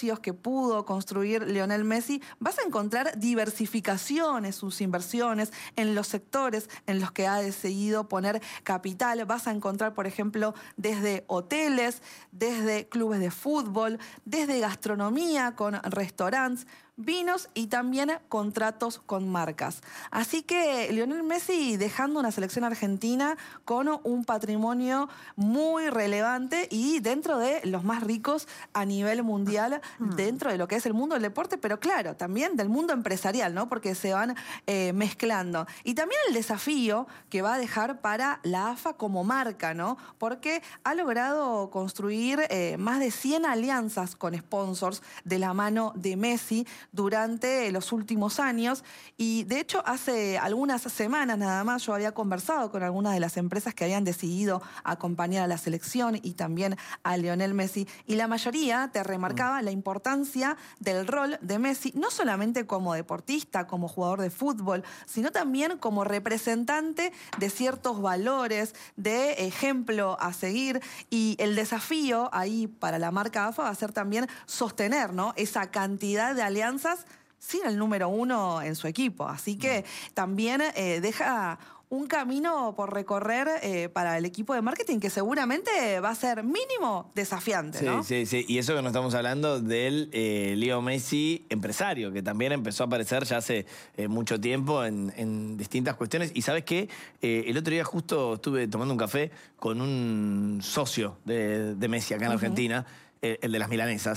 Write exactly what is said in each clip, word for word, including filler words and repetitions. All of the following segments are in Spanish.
negocios que pudo construir Lionel Messi, vas a encontrar diversificación en sus inversiones, en los sectores en los que ha decidido poner capital. Vas a encontrar, por ejemplo, desde hoteles, desde clubes de fútbol, desde gastronomía con restaurantes, vinos y también contratos con marcas. Así que Lionel Messi dejando una selección argentina con un patrimonio muy relevante y dentro de los más ricos a nivel mundial, dentro de lo que es el mundo del deporte, pero claro, también del mundo empresarial, ¿no? Porque se van eh, mezclando. Y también el desafío que va a dejar para la A F A como marca, ¿no? Porque ha logrado construir eh, más de cien alianzas con sponsors de la mano de Messi durante los últimos años y de hecho hace algunas semanas nada más yo había conversado con algunas de las empresas que habían decidido acompañar a la selección y también a Lionel Messi y la mayoría te remarcaba la importancia del rol de Messi, no solamente como deportista, como jugador de fútbol, sino también como representante de ciertos valores, de ejemplo a seguir y el desafío ahí para la marca A F A va a ser también sostener, ¿no?, esa cantidad de alianzas sin el número uno en su equipo. Así que también eh, deja un camino por recorrer eh, para el equipo de marketing que seguramente va a ser mínimo desafiante, sí, ¿no? Sí, sí, y eso que no estamos hablando del eh, Leo Messi empresario, que también empezó a aparecer ya hace eh, mucho tiempo en, en distintas cuestiones. Y ¿sabes qué? Eh, el otro día justo estuve tomando un café con un socio de, de Messi acá en uh-huh. Argentina, eh, el de las milanesas,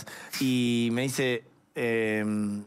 y me dice... Eh,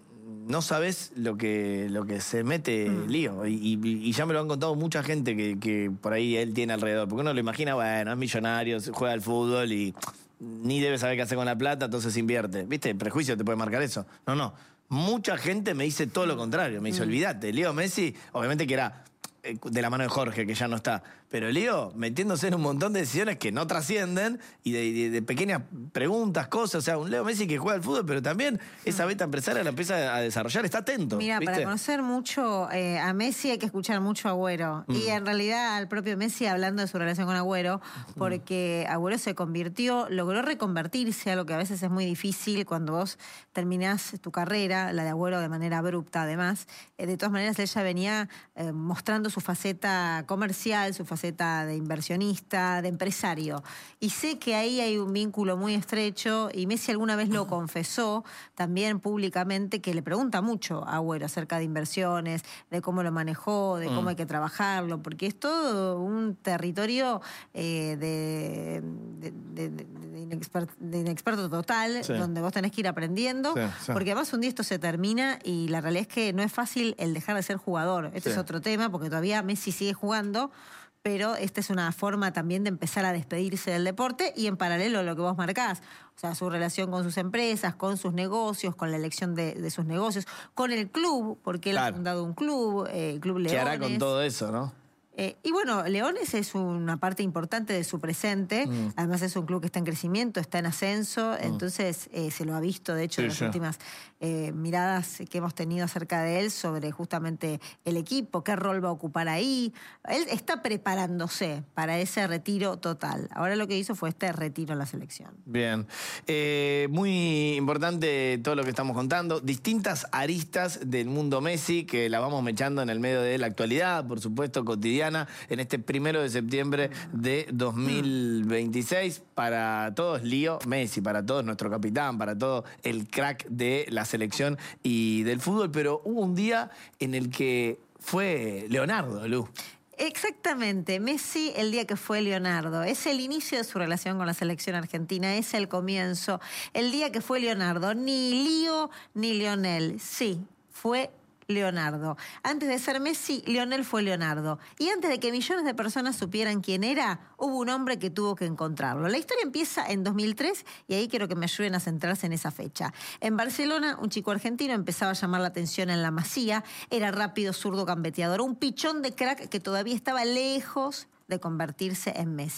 no sabes lo que, lo que se mete mm. Lío. Y, y, y ya me lo han contado mucha gente que, que por ahí él tiene alrededor. Porque uno lo imagina, bueno, es millonario, juega al fútbol y ni debe saber qué hacer con la plata, entonces invierte. ¿Viste? El prejuicio te puede marcar eso. No, no. Mucha gente me dice todo lo contrario. Me dice, mm. olvídate, Leo Messi, obviamente que era de la mano de Jorge, que ya no está. Pero Leo metiéndose en un montón de decisiones que no trascienden y de, de, de pequeñas preguntas, cosas. O sea, un Leo Messi que juega al fútbol, pero también esa beta empresaria la empieza a desarrollar. Está atento. Mira, ¿viste? Para conocer mucho eh, a Messi hay que escuchar mucho a Agüero. Mm. Y en realidad al propio Messi hablando de su relación con Agüero, porque mm. Agüero se convirtió, logró reconvertirse a lo que a veces es muy difícil cuando vos terminás tu carrera, la de Agüero de manera abrupta además. Eh, de todas maneras, ella venía eh, mostrando su faceta comercial, su faceta de inversionista, de empresario. Y sé que ahí hay un vínculo muy estrecho y Messi alguna vez lo confesó también públicamente, que le pregunta mucho a Agüero acerca de inversiones, de cómo lo manejó, de cómo mm. hay que trabajarlo, porque es todo un territorio eh, de, de, de, de, inexpert, de inexperto total, sí. donde vos tenés que ir aprendiendo, sí, sí. porque además un día esto se termina y la realidad es que no es fácil el dejar de ser jugador. Este sí. es otro tema, porque todavía Messi sigue jugando, pero esta es una forma también de empezar a despedirse del deporte y en paralelo lo que vos marcás, o sea, su relación con sus empresas, con sus negocios, con la elección de, de sus negocios, con el club, porque él claro. ha fundado un club, eh, el Club Leones. ¿Qué hará con todo eso, no? Eh, y bueno, Leones es una parte importante de su presente, mm. además es un club que está en crecimiento, está en ascenso, mm. entonces eh, se lo ha visto, de hecho, sí, en las sí. últimas eh, miradas que hemos tenido acerca de él sobre justamente el equipo, qué rol va a ocupar ahí. Él está preparándose para ese retiro total. Ahora lo que hizo fue este retiro en la selección. Bien. Eh, muy importante todo lo que estamos contando. Distintas aristas del mundo Messi que la vamos mechando en el medio de la actualidad, por supuesto, cotidiana, en este primero de septiembre de dos mil veintiséis. Para todos, Leo Messi, para todos, nuestro capitán, para todo el crack de la selección y del fútbol. Pero hubo un día en el que fue Leonardo, Lu. Exactamente, Messi el día que fue Leonardo, es el inicio de su relación con la selección argentina, es el comienzo, el día que fue Leonardo, ni Leo ni Lionel, sí, fue Leonardo. Antes de ser Messi, Lionel fue Leonardo. Y antes de que millones de personas supieran quién era, hubo un hombre que tuvo que encontrarlo. La historia empieza en dos mil tres y ahí quiero que me ayuden a centrarse en esa fecha. En Barcelona, un chico argentino empezaba a llamar la atención en la Masía. Era rápido, zurdo, gambeteador, un pichón de crack que todavía estaba lejos de convertirse en Messi.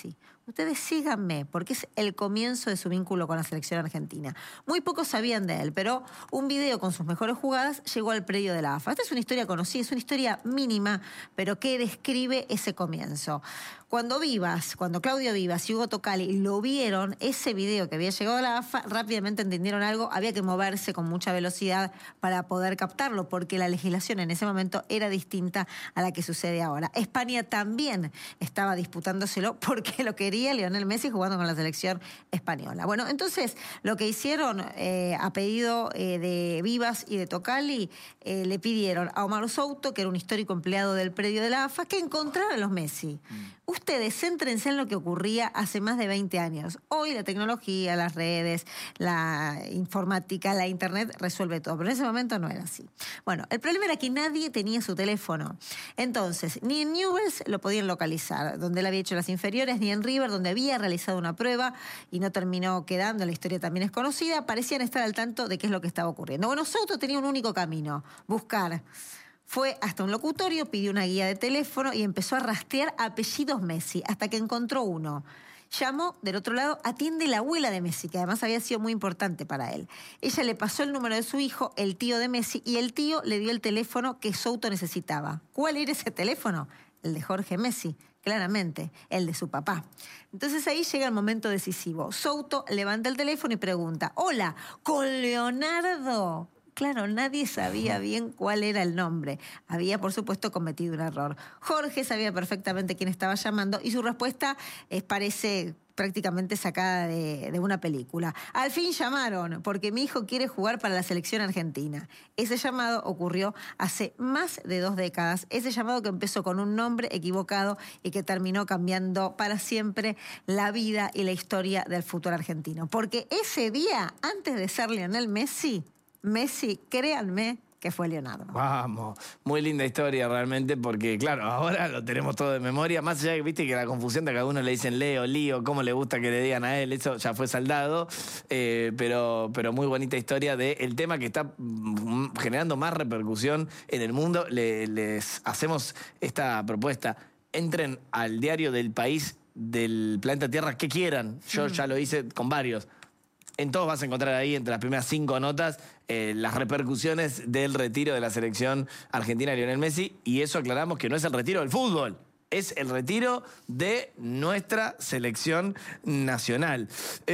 Ustedes síganme, porque es el comienzo de su vínculo con la selección argentina. Muy pocos sabían de él, pero un video con sus mejores jugadas llegó al predio de la A F A. Esta es una historia conocida, es una historia mínima, pero que describe ese comienzo. Cuando Vivas, cuando Claudio Vivas y Hugo Tocali lo vieron, ese video que había llegado a la A F A, rápidamente entendieron algo, había que moverse con mucha velocidad para poder captarlo, porque la legislación en ese momento era distinta a la que sucede ahora. España también estaba disputándoselo porque lo quería Lionel Messi jugando con la selección española. Bueno, entonces lo que hicieron eh, a pedido eh, de Vivas y de Tocali, eh, le pidieron a Omar Souto, que era un histórico empleado del predio de la A F A, que encontrara a los Messi. Mm. Ustedes céntrense en lo que ocurría hace más de veinte años. Hoy la tecnología, las redes, la informática, la internet resuelve todo, pero en ese momento no era así. Bueno, el problema era que nadie tenía su teléfono. Entonces, ni en Newell's lo podían localizar, donde él había hecho las inferiores, ni en River, donde había realizado una prueba y no terminó quedando, la historia también es conocida, parecían estar al tanto de qué es lo que estaba ocurriendo. Bueno, Souto tenía un único camino, buscar. Fue hasta un locutorio, pidió una guía de teléfono y empezó a rastrear apellidos Messi, hasta que encontró uno. Llamó, del otro lado, atiende la abuela de Messi, que además había sido muy importante para él. Ella le pasó el número de su hijo, el tío de Messi, y el tío le dio el teléfono que Souto necesitaba. ¿Cuál era ese teléfono? El de Jorge Messi, claramente, el de su papá. Entonces ahí llega el momento decisivo. Souto levanta el teléfono y pregunta, hola, ¿con Leonardo? Claro, nadie sabía bien cuál era el nombre. Había, por supuesto, cometido un error. Jorge sabía perfectamente quién estaba llamando y su respuesta eh, parece prácticamente sacada de, de una película. Al fin llamaron, porque mi hijo quiere jugar para la selección argentina. Ese llamado ocurrió hace más de dos décadas. Ese llamado que empezó con un nombre equivocado y que terminó cambiando para siempre la vida y la historia del fútbol argentino. Porque ese día, antes de ser Lionel Messi, Messi, créanme, que fue Leonardo. Vamos, muy linda historia realmente, porque claro, ahora lo tenemos todo de memoria, más allá de que viste que la confusión de que a algunos le dicen Leo, Lío, cómo le gusta que le digan a él, eso ya fue saldado, eh, pero, pero muy bonita historia del tema que está mm, generando más repercusión en el mundo. Le, les hacemos esta propuesta, entren al diario del país del planeta Tierra que quieran, yo mm. ya lo hice con varios. En todos vas a encontrar ahí, entre las primeras cinco notas, eh, las repercusiones del retiro de la selección argentina de Lionel Messi. Y eso aclaramos que no es el retiro del fútbol, es el retiro de nuestra selección nacional.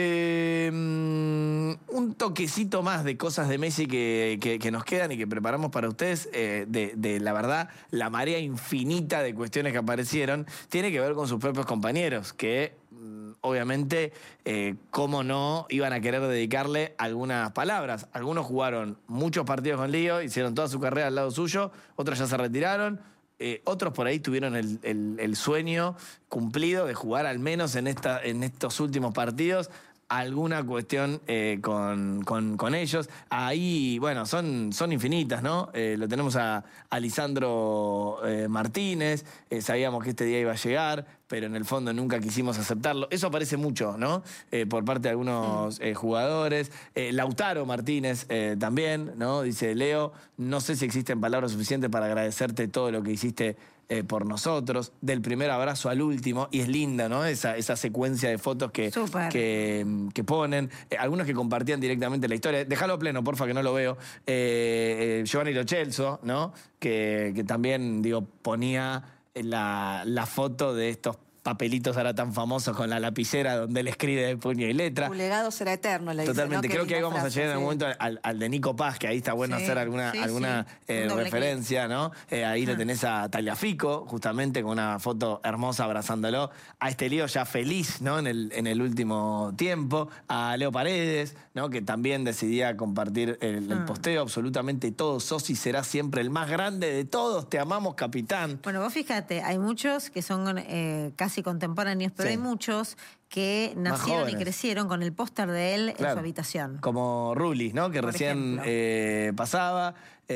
Eh, un toquecito más de cosas de Messi que, que, que nos quedan y que preparamos para ustedes, eh, de, de la verdad, la marea infinita de cuestiones que aparecieron, tiene que ver con sus propios compañeros, que obviamente, eh, cómo no, iban a querer dedicarle algunas palabras. Algunos jugaron muchos partidos con Lío, hicieron toda su carrera al lado suyo, otros ya se retiraron, eh, otros por ahí tuvieron el, el, el sueño cumplido de jugar al menos en, esta, en estos últimos partidos alguna cuestión eh, con, con, con ellos. Ahí, bueno, son, son infinitas, ¿no? Eh, lo tenemos a, a Lisandro eh, Martínez, eh, sabíamos que este día iba a llegar, pero en el fondo nunca quisimos aceptarlo. Eso aparece mucho, ¿no? Eh, por parte de algunos eh, jugadores. Eh, Lautaro Martínez eh, también, ¿no? Dice Leo, no sé si existen palabras suficientes para agradecerte todo lo que hiciste Eh, por nosotros, del primer abrazo al último, y es linda, ¿no? Esa, esa secuencia de fotos que, que, que ponen. Eh, algunos que compartían directamente la historia. Déjalo pleno, porfa, que no lo veo. Eh, eh, Giovanni Lo Celso, ¿no? Que, que también, digo, ponía la, la foto de estos papelitos ahora tan famosos con la lapicera donde él escribe de puño y letra. Tu legado será eterno, le dice. Totalmente. ¿No? Creo que ahí vamos frase, a llegar en algún sí. momento al, al de Nico Paz, que ahí está bueno sí, hacer alguna, sí, alguna sí. Eh, referencia, clip. ¿no? Eh, ahí ah. lo tenés a Tagliafico, justamente con una foto hermosa abrazándolo. A este Lío ya feliz, ¿no? En el, en el último tiempo. A Leo Paredes, ¿no? Que también decidía compartir el, el posteo. Absolutamente todo. Sosi será siempre el más grande de todos. Te amamos, capitán. Bueno, vos fíjate, hay muchos que son eh, casi contemporáneos, pero sí. hay muchos que nacieron y jóvenes. crecieron con el póster de él Claro. en su habitación. Como Rulli, ¿no? Que Por recién ejemplo. eh, pasaba.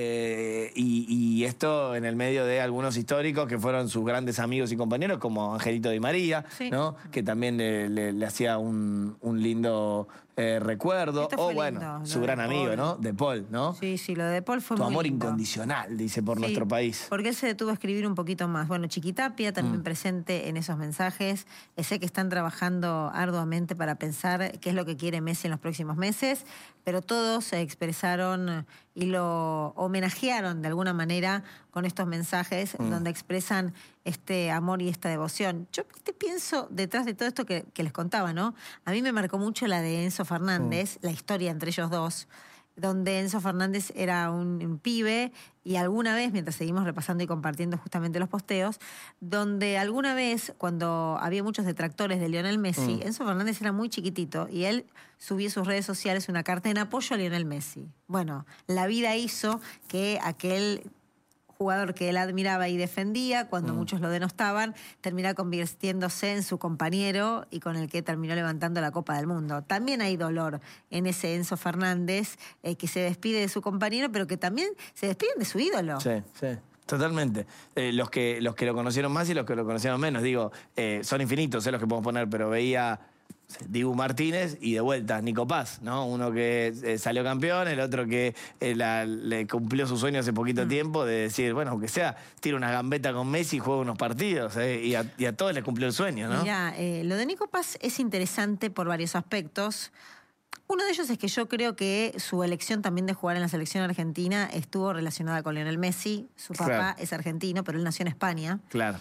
eh, y, y esto en el medio de algunos históricos que fueron sus grandes amigos y compañeros, como Angelito Di María, Sí. ¿no? Que también le, le- le hacía un, un lindo eh, recuerdo. Esto O fue bueno, lindo, lo su de gran amigo, Paul. ¿no? De Paul, ¿no? Sí, sí, lo de Paul fue Tu muy amor lindo. incondicional, dice, por Sí, nuestro país. Porque él se detuvo a escribir un poquito más. Bueno, Chiquitapia también Mm. presente en esos mensajes. Eh, Sé que están trabajando arduamente para pensar qué es lo que quiere Messi en los próximos meses, pero todos se expresaron y lo homenajearon de alguna manera con estos mensajes Mm. donde expresan este amor y esta devoción. Yo te pienso detrás de todo esto que, que les contaba, ¿no? A mí me marcó mucho la de Enzo Fernández, la historia entre ellos dos, donde Enzo Fernández era un, un pibe y alguna vez, mientras seguimos repasando y compartiendo justamente los posteos, donde alguna vez, cuando había muchos detractores de Lionel Messi, Mm. Enzo Fernández era muy chiquitito y él subió a sus redes sociales una carta en apoyo a Lionel Messi. Bueno, la vida hizo que aquel jugador que él admiraba y defendía, cuando Mm. muchos lo denostaban, termina convirtiéndose en su compañero y con el que terminó levantando la Copa del Mundo. También hay dolor en ese Enzo Fernández, eh, que se despide de su compañero, pero que también se despiden de su ídolo. Sí, sí. Totalmente. Eh, los, que, los que lo conocieron más y los que lo conocieron menos. Digo, eh, son infinitos eh, los que podemos poner, pero veía no sé, Dibu Martínez y de vuelta Nico Paz, ¿no? Uno que eh, salió campeón, el otro que eh, la- le cumplió su sueño hace poquito Mm. tiempo de decir, bueno, aunque sea, tira una gambeta con Messi y juega unos partidos. eh, y, a, y a todos les cumplió el sueño, ¿no? Mirá, eh, lo de Nico Paz es interesante por varios aspectos. Uno de ellos es que yo creo que su elección también de jugar en la selección argentina estuvo relacionada con Lionel Messi. Su papá Claro. es argentino, pero él nació en España. Claro.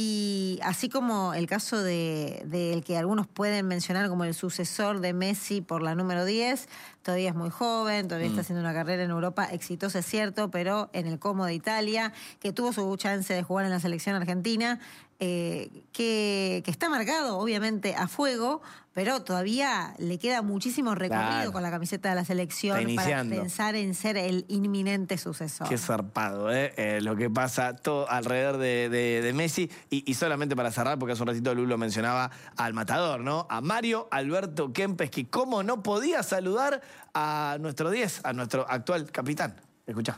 Y así como el caso de, del que algunos pueden mencionar como el sucesor de Messi por la número diez, todavía es muy joven, todavía Mm. está haciendo una carrera en Europa exitosa, es cierto, pero en el Como de Italia, que tuvo su chance de jugar en la selección argentina, eh, que, que está marcado obviamente a fuego, pero todavía le queda muchísimo recorrido Claro. con la camiseta de la selección Está para iniciando. pensar en ser el inminente sucesor. Qué zarpado, ¿eh? Eh, lo que pasa todo alrededor de, de- de Messi. Y, y solamente para cerrar, porque hace un ratito Lulo mencionaba al matador, ¿no? A Mario Alberto Kempes, que cómo no podía saludar a nuestro diez, a nuestro actual capitán. Escuchá.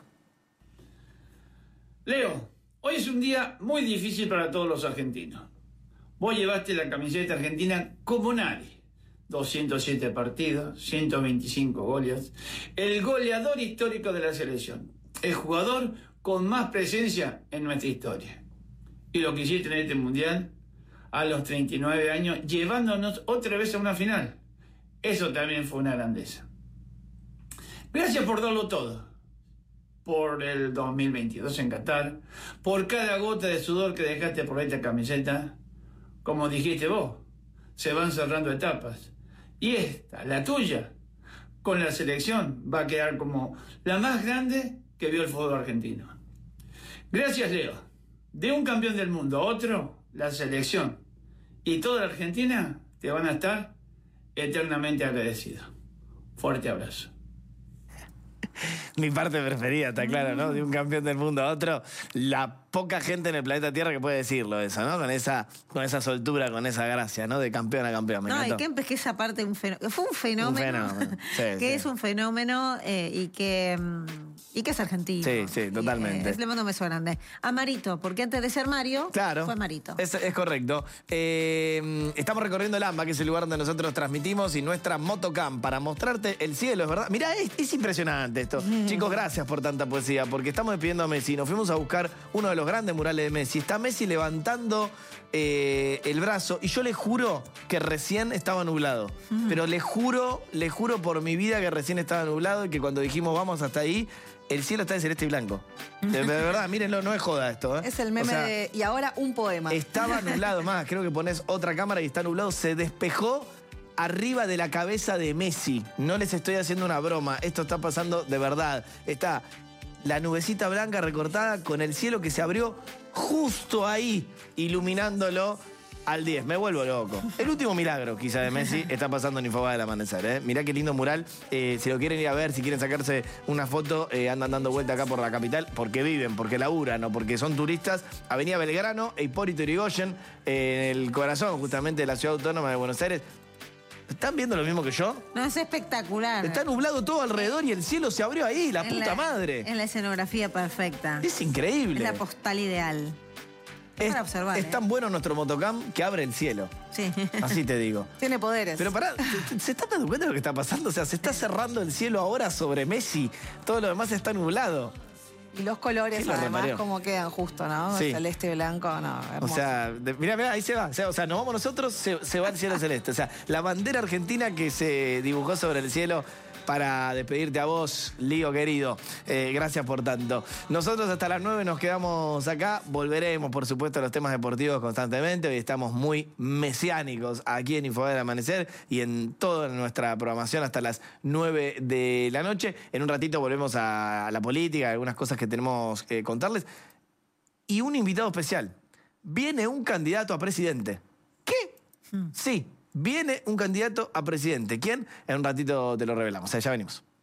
Leo, hoy es un día muy difícil para todos los argentinos. Vos llevaste la camiseta argentina como nadie. doscientos siete partidos, ciento veinticinco goles. El goleador histórico de la selección. El jugador con más presencia en nuestra historia. Y lo que hiciste en este mundial, a los treinta y nueve años, llevándonos otra vez a una final. Eso también fue una grandeza. Gracias por darlo todo. Por el dos mil veintidós en Qatar, por cada gota de sudor que dejaste por esta camiseta. Como dijiste vos, se van cerrando etapas. Y esta, la tuya, con la selección, va a quedar como la más grande que vio el fútbol argentino. Gracias, Leo. De un campeón del mundo a otro, la selección y toda la Argentina te van a estar eternamente agradecidos. Fuerte abrazo. Mi parte preferida, está claro, ¿no? De un campeón del mundo a otro. La poca gente en el planeta Tierra que puede decirlo eso, ¿no? Con esa, con esa soltura, con esa gracia, ¿no? De campeón a campeón. Me No, y encantó. Kempes, que esa parte un fenó- fue un fenómeno. Un fenómeno, sí, que sí. es un fenómeno eh, y que mm, y que es argentino. Sí, sí, totalmente. Y, eh, le mando un beso grande. A Marito, porque antes de ser Mario, Claro. fue Marito. Es, es correcto. Eh, estamos recorriendo el AMBA, que es el lugar donde nosotros transmitimos, y nuestra motocam para mostrarte el cielo, es verdad. Mirá, es, es impresionante esto. Chicos, gracias por tanta poesía, porque estamos despidiendo a Messi. Nos fuimos a buscar uno de los grandes murales de Messi. Está Messi levantando eh, el brazo, y yo le juro que recién estaba nublado. Pero le juro, le juro por mi vida que recién estaba nublado, y que cuando dijimos vamos hasta ahí, el cielo está de celeste y blanco. De, de verdad, mírenlo, no es joda esto. ¿eh? Es el meme O sea, de. Y ahora un poema. estaba nublado más, creo que pones otra cámara y está nublado. Se despejó arriba de la cabeza de Messi. No les estoy haciendo una broma, esto está pasando de verdad. Está la nubecita blanca recortada con el cielo que se abrió justo ahí, iluminándolo. al diez, me vuelvo loco. El último milagro, quizá, de Messi está pasando en Infobae del Amanecer. ¿eh? Mirá qué lindo mural. Eh, si lo quieren ir a ver, si quieren sacarse una foto, eh, andan dando vuelta acá por la capital, porque viven, porque laburan o porque son turistas. Avenida Belgrano e Hipólito Yrigoyen, eh, en el corazón justamente de la ciudad autónoma de Buenos Aires. ¿Están viendo lo mismo que yo? No, es espectacular. Está nublado todo alrededor y el cielo se abrió ahí, la En puta la- madre. En la escenografía perfecta. Es increíble. Es la postal ideal. Es, para observar, es ¿eh? tan bueno nuestro motocam que abre el cielo. Sí. Así te digo. Tiene poderes. Pero pará, ¿se, se están dando cuenta de lo que está pasando? O sea, se está cerrando el cielo ahora sobre Messi. Todo lo demás está nublado. Y los colores, ¿Quién lo además, reparó? como quedan justo, ¿no? Sí. Celeste, blanco, no, O hermoso. sea, de- mirá, mirá, ahí se va. O sea, o sea, nos vamos nosotros, se, se va el cielo celeste. O sea, la bandera argentina que se dibujó sobre el cielo para despedirte a vos, Lío querido. Eh, gracias por tanto. Nosotros hasta las nueve nos quedamos acá. Volveremos, por supuesto, a los temas deportivos constantemente. Hoy estamos muy mesiánicos aquí en Infobae del Amanecer y en toda nuestra programación hasta las nueve de la noche. En un ratito volvemos a, a la política, algunas cosas que tenemos que contarles. Y un invitado especial. Viene un candidato a presidente. ¿Qué? Sí, viene un candidato a presidente. ¿Quién? En un ratito te lo revelamos. O sea, ya venimos.